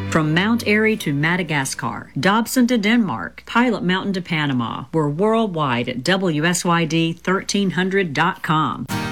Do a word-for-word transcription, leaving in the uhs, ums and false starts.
From Mount Airy to Madagascar, Dobson to Denmark, Pilot Mountain to Panama, we're worldwide at W S Y D thirteen hundred dot com.